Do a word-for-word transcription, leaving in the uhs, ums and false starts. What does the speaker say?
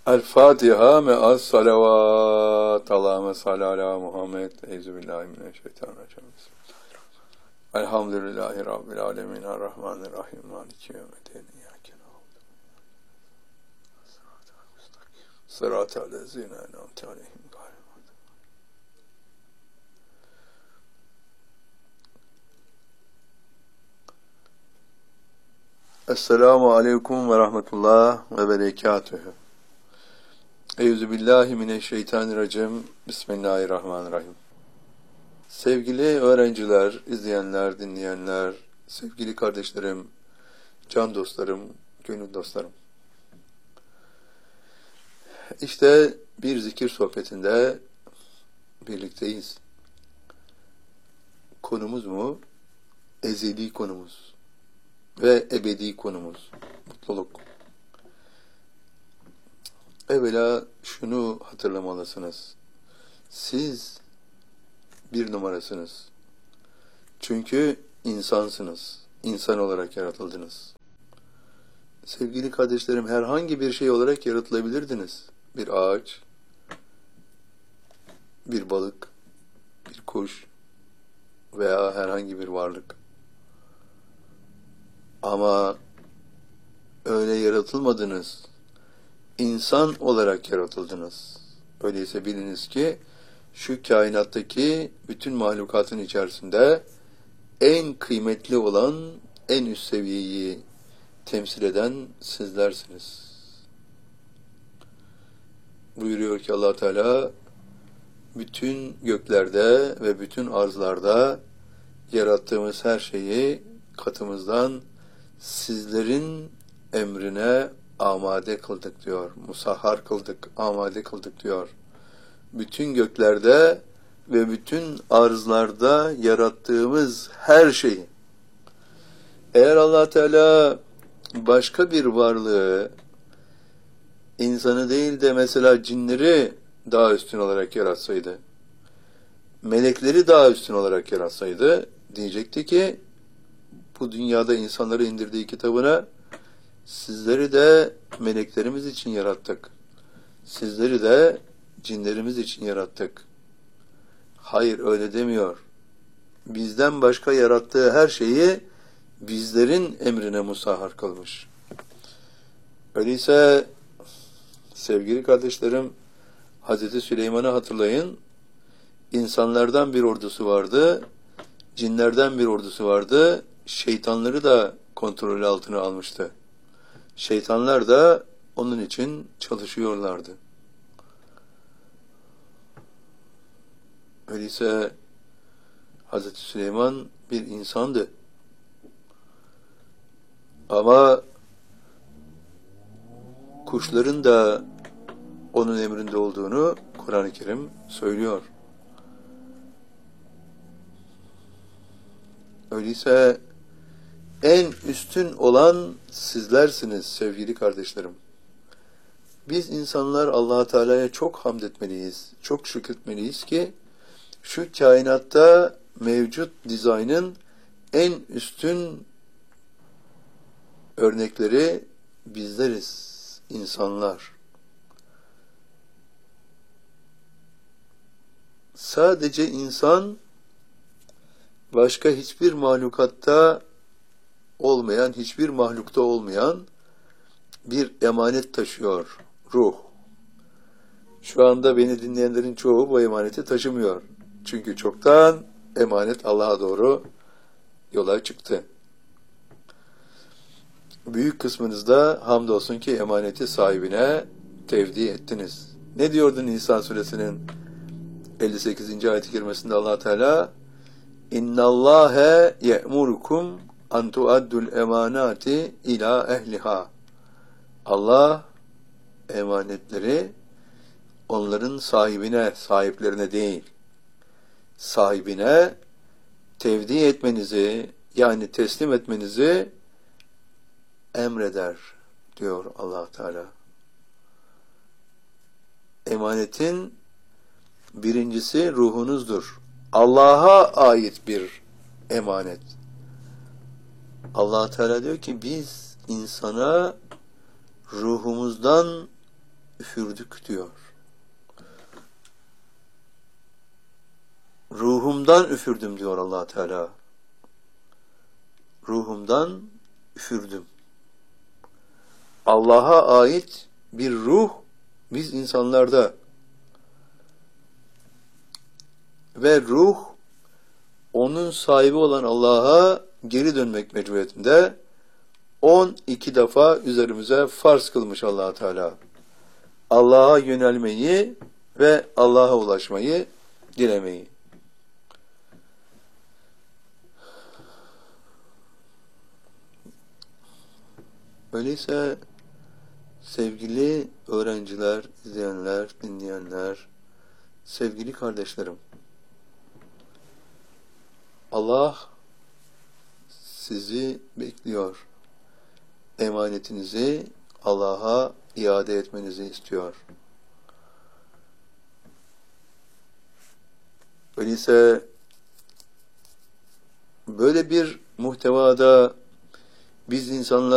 El Fatiha me'as salavat. Allahümme salli ala Muhammed. Euzubillahimineşşeytanirracim. Elhamdülillahi Rabbil alemin. Errahmanirrahim. Maliki yevmiddin. İyyâke na'budu. Sıratal lezîne en'amte aleyhim. Esselamu aleyküm ve rahmetullah ve berekatühü. Euzubillahimineşşeytanirracim. Bismillahirrahmanirrahim. Sevgili öğrenciler, izleyenler, dinleyenler, sevgili kardeşlerim, can dostlarım, gönül dostlarım. İşte bir zikir sohbetinde birlikteyiz. Konumuz mu? Ezeli konumuz ve ebedi konumuz. Mutluluk. Evvela şunu hatırlamalısınız. Siz bir numarasınız. Çünkü insansınız. İnsan olarak yaratıldınız. Sevgili kardeşlerim, herhangi bir şey olarak yaratılabilirdiniz. Bir ağaç, bir balık, bir kuş veya herhangi bir varlık. Ama öyle yaratılmadınız. İnsan olarak yaratıldınız. Öyleyse biliniz ki şu kainattaki bütün mahlukatın içerisinde en kıymetli olan, en üst seviyeyi temsil eden sizlersiniz. Buyuruyor ki Allah Teala, bütün göklerde ve bütün arzlarda yarattığımız her şeyi katımızdan sizlerin emrine amade kıldık diyor. Musahhar kıldık, amade kıldık diyor. Bütün göklerde ve bütün arzlarda yarattığımız her şeyi. Eğer Allah Teala başka bir varlığı, insanı değil de mesela cinleri daha üstün olarak yaratsaydı, melekleri daha üstün olarak yaratsaydı, diyecekti ki, bu dünyada insanları indirdiği kitabına, sizleri de meleklerimiz için yarattık. Sizleri de cinlerimiz için yarattık. Hayır, öyle demiyor. Bizden başka yarattığı her şeyi bizlerin emrine musahhar kılmış. Öyleyse sevgili kardeşlerim, Hazreti Süleyman'ı hatırlayın. İnsanlardan bir ordusu vardı, cinlerden bir ordusu vardı, şeytanları da kontrolü altına almıştı. Şeytanlar da onun için çalışıyorlardı. Öyleyse Hazreti Süleyman bir insandı. Ama kuşların da onun emrinde olduğunu Kur'an-ı Kerim söylüyor. Öyleyse en üstün olan sizlersiniz sevgili kardeşlerim. Biz insanlar Allah Teala'ya çok hamd etmeliyiz, çok şükretmeliyiz ki şu kainatta mevcut dizaynın en üstün örnekleri bizleriz, insanlar. Sadece insan, başka hiçbir mahlukatta olmayan, hiçbir mahlukta olmayan bir emanet taşıyor, ruh. Şu anda beni dinleyenlerin çoğu bu emaneti taşımıyor. Çünkü çoktan emanet Allah'a doğru yola çıktı. Büyük kısmınız da hamdolsun ki emaneti sahibine tevdi ettiniz. Ne diyordu Nisa suresinin elli sekizinci ayet-i kerimesinde Allah Teala? İnna Allahe ye'murukum an tuaddul emanati ila ehliha. Allah emanetleri onların sahibine, sahiplerine değil, sahibine tevdi etmenizi, yani teslim etmenizi emreder diyor Allah Teala. Emanetin birincisi ruhunuzdur. Allah'a ait bir emanet. Allah Teala diyor ki biz insana ruhumuzdan üfürdük diyor. Ruhumdan üfürdüm diyor Allah Teala. Ruhumdan üfürdüm. Allah'a ait bir ruh biz insanlarda ve ruh onun sahibi olan Allah'a geri dönmek mecburiyetinde on iki defa üzerimize farz kılmış Allah Teala. Allah'a yönelmeyi ve Allah'a ulaşmayı dilemeyi. Öyleyse sevgili öğrenciler, izleyenler, dinleyenler, sevgili kardeşlerim, Allah sizi bekliyor. Emanetinizi Allah'a iade etmenizi istiyor. Öyleyse böyle bir muhtevada biz insanlar